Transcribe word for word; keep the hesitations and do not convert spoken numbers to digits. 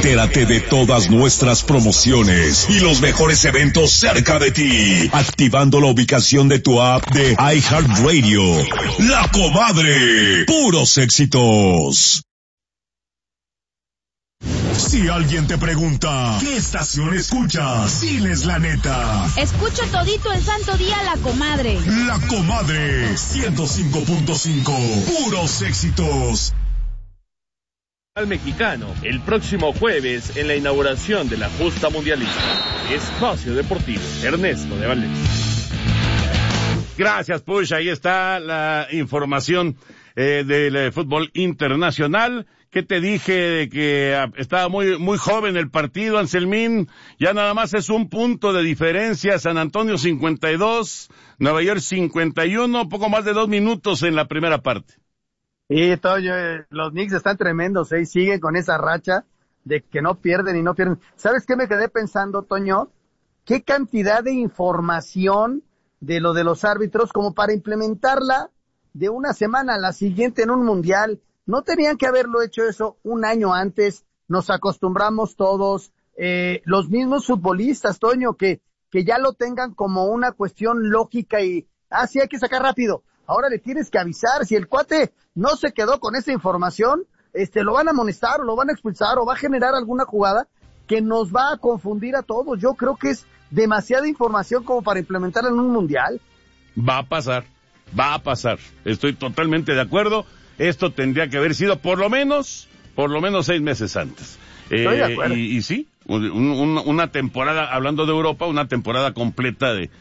Entérate de todas nuestras promociones y los mejores eventos cerca de ti, activando la ubicación de tu app de iHeartRadio. La Comadre, puros éxitos. Si alguien te pregunta, ¿qué estación escuchas? Diles la neta. Escucho todito el santo día La Comadre. La Comadre, ciento cinco punto cinco, puros éxitos. Al mexicano, el próximo jueves en la inauguración de la justa mundialista. Espacio Deportivo, Ernesto de Valdés. Gracias, Push. Ahí está la información eh, del eh, fútbol internacional. ¿Qué te dije de que ah, estaba muy muy joven el partido, Anselmín? Ya nada más es un punto de diferencia. San Antonio cincuenta y dos, Nueva York cincuenta y uno, poco más de dos minutos en la primera parte. Sí, Toño, eh, los Knicks están tremendos, ¿eh? Y siguen con esa racha de que no pierden y no pierden. ¿Sabes qué me quedé pensando, Toño? ¿Qué cantidad de información de lo de los árbitros como para implementarla de una semana a la siguiente en un mundial? No tenían que haberlo hecho eso un año antes. Nos acostumbramos todos, eh, los mismos futbolistas, Toño, que, que ya lo tengan como una cuestión lógica y, ah, sí, hay que sacar rápido. Ahora le tienes que avisar. Si el cuate no se quedó con esa información, este, lo van a amonestar o lo van a expulsar o va a generar alguna jugada que nos va a confundir a todos. Yo creo que es demasiada información como para implementarla en un mundial. Va a pasar, va a pasar. Estoy totalmente de acuerdo. Esto tendría que haber sido por lo menos, por lo menos seis meses antes. Estoy de acuerdo. Eh, y, y sí, un, un, una temporada, hablando de Europa, una temporada completa de,